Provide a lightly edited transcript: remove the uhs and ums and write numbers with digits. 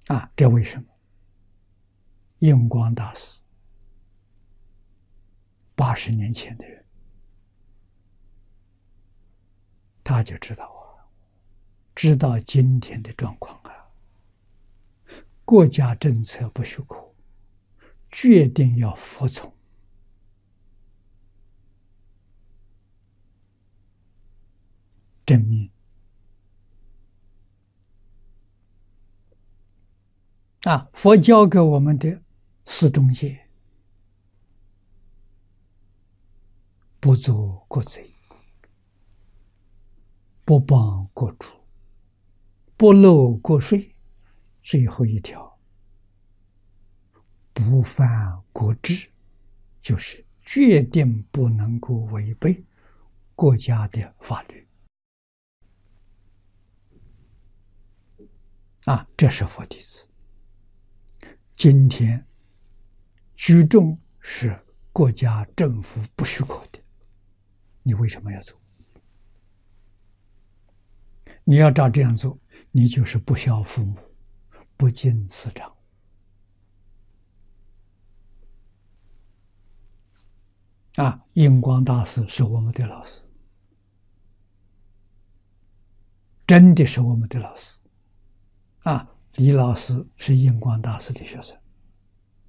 这为什么？印光大师80年前的人，他就知道知道今天的状况国家政策不许可，决定要服从。正命佛教给我们的四中戒：不作国贼，不帮国主，不漏国税，最后一条不犯国制，就是决定不能够违背国家的法律。这是佛弟子。今天举重是国家政府不许可的，你为什么要做？你要照这样做，你就是不孝父母，不敬师长。印光大师是我们的老师，真的是我们的老师。李老师是印光大师的学生。